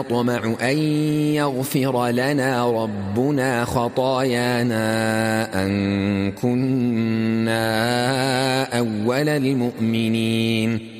نطمع أن يغفر لنا ربنا خطايانا أن كنا أول المؤمنين